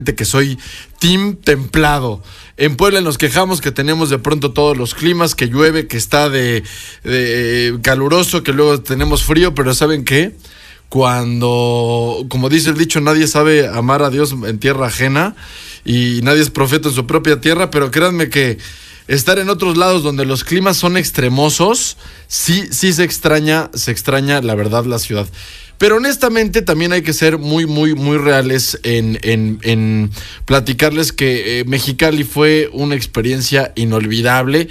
que soy team templado. En Puebla nos quejamos que tenemos de pronto todos los climas, que llueve, que está de caluroso, que luego tenemos frío, pero ¿saben qué? Cuando, como dice el dicho, nadie sabe amar a Dios en tierra ajena y nadie es profeta en su propia tierra, pero créanme que estar en otros lados donde los climas son extremosos, sí se extraña la verdad la ciudad. Pero honestamente también hay que ser muy reales en platicarles que Mexicali fue una experiencia inolvidable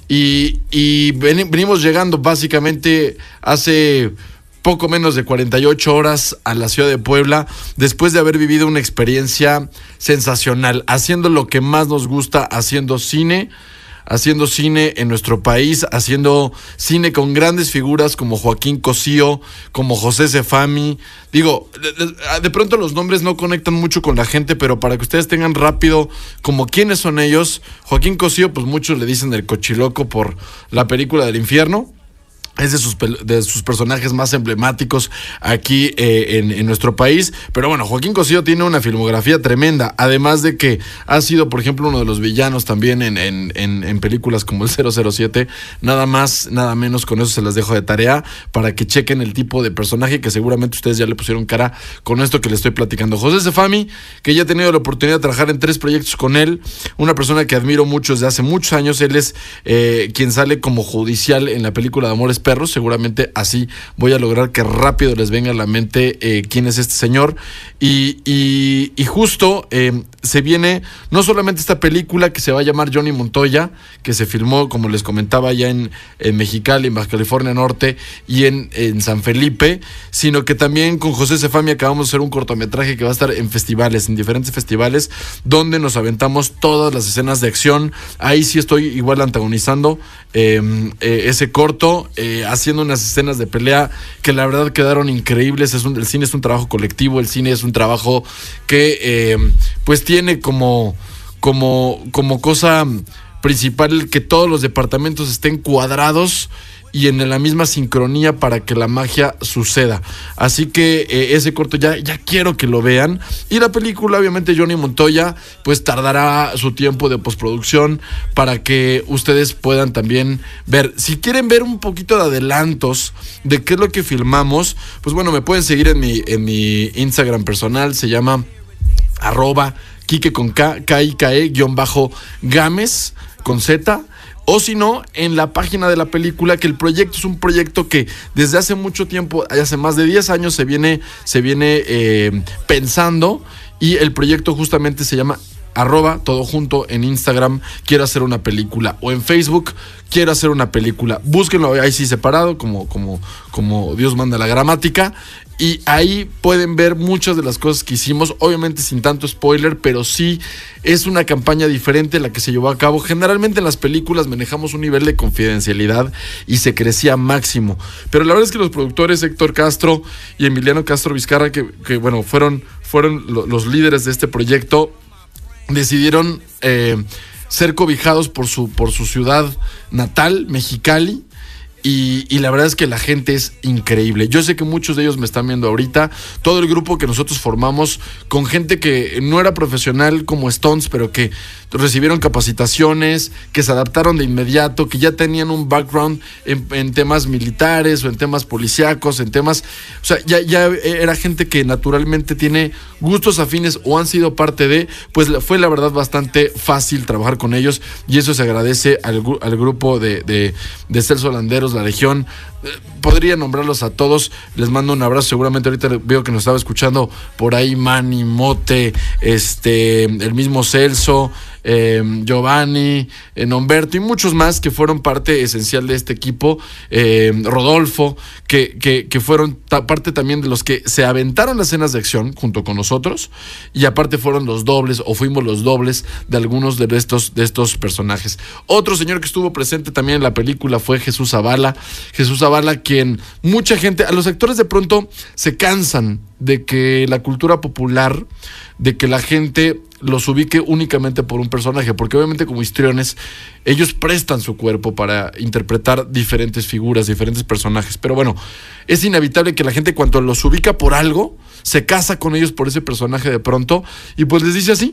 y venimos llegando básicamente hace poco menos de 48 horas a la ciudad de Puebla después de haber vivido una experiencia sensacional, haciendo lo que más nos gusta, haciendo cine en nuestro país, haciendo cine con grandes figuras como Joaquín Cosío, como José Sefami. Digo, de pronto los nombres no conectan mucho con la gente, pero para que ustedes tengan rápido como quiénes son ellos. Joaquín Cosío, pues muchos le dicen el cochiloco por la película del infierno. Es de sus personajes más emblemáticos aquí en nuestro país. Pero bueno, Joaquín Cosío tiene una filmografía tremenda. Además de que ha sido, por ejemplo, uno de los villanos también en películas como el 007. Nada más, nada menos, con eso se las dejo de tarea para que chequen el tipo de personaje que seguramente ustedes ya le pusieron cara con esto que les estoy platicando. José Sefami, que ya he tenido la oportunidad de trabajar en 3 proyectos con él. Una persona que admiro mucho desde hace muchos años. Él es quien sale como judicial en la película de Amores Perros. Seguramente así voy a lograr que rápido les venga a la mente quién es este señor. Y justo se viene no solamente esta película que se va a llamar Johnny Montoya, que se filmó, como les comentaba, ya en Mexicali, en Baja California Norte y en San Felipe, sino que también con José Sefami acabamos de hacer un cortometraje que va a estar en festivales, en diferentes festivales, donde nos aventamos todas las escenas de acción. Ahí sí estoy igual antagonizando ese corto, haciendo unas escenas de pelea que la verdad quedaron increíbles. El cine es un trabajo colectivo, el cine es un trabajo que pues tiene como cosa principal que todos los departamentos estén cuadrados y en la misma sincronía para que la magia suceda. Así que ese corto ya quiero que lo vean. Y la película, obviamente, Johnny Montoya, pues tardará su tiempo de postproducción para que ustedes puedan también ver. Si quieren ver un poquito de adelantos de qué es lo que filmamos, pues bueno, me pueden seguir en mi Instagram personal. Se llama @Kike con K, K-I-K-E-Games con Z. O si no, en la página de la película, que el proyecto es un proyecto que desde hace mucho tiempo, hace más de 10 años se viene pensando, y el proyecto justamente se llama @todo junto en Instagram, quiero hacer una película, o en Facebook, quiero hacer una película. Búsquenlo ahí sí separado, como Dios manda la gramática. Y ahí pueden ver muchas de las cosas que hicimos, obviamente sin tanto spoiler, pero sí es una campaña diferente la que se llevó a cabo. Generalmente en las películas manejamos un nivel de confidencialidad y secrecía máximo, pero la verdad es que los productores Héctor Castro y Emiliano Castro Vizcarra, que bueno, fueron los líderes de este proyecto, decidieron ser cobijados por su ciudad natal, Mexicali. Y la verdad es que la gente es increíble. Yo sé que muchos de ellos me están viendo ahorita. Todo el grupo que nosotros formamos con gente que no era profesional como Stones, pero que recibieron capacitaciones, que se adaptaron de inmediato, que ya tenían un background en temas militares o en temas policíacos, en temas... O sea, ya era gente que naturalmente tiene gustos afines o han sido parte de... Pues fue la verdad bastante fácil trabajar con ellos, y eso se agradece al grupo de Celso Landeros, La Legión. Podría nombrarlos a todos. Les mando un abrazo. Seguramente ahorita veo que nos estaba escuchando por ahí Manny, Mote, el mismo Celso, Giovanni, Nomberto y muchos más que fueron parte esencial de este equipo. Rodolfo, que fueron parte también de los que se aventaron las escenas de acción junto con nosotros, y aparte fueron los dobles, o fuimos los dobles de algunos de estos personajes. Otro señor que estuvo presente también en la película fue Jesús Zavala, quien mucha gente, a los actores de pronto se cansan de que la cultura popular, de que la gente los ubique únicamente por un personaje, porque obviamente como histriones ellos prestan su cuerpo para interpretar diferentes figuras, diferentes personajes, pero bueno, es inevitable que la gente cuando los ubica por algo, se casa con ellos por ese personaje de pronto, y pues les dice así,